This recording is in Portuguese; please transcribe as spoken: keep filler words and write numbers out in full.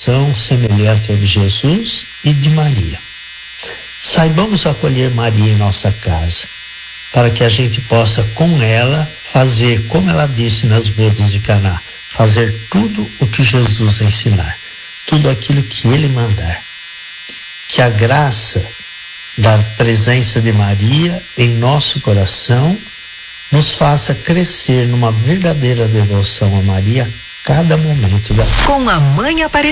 coração semelhante ao de Jesus e de Maria. Saibamos acolher Maria em nossa casa, para que a gente possa com ela fazer, como ela disse nas bodas de Caná, fazer tudo o que Jesus ensinar, tudo aquilo que ele mandar. Que a graça da presença de Maria em nosso coração nos faça crescer numa verdadeira devoção a Maria a cada momento da vida. Com a Mãe Aparecida.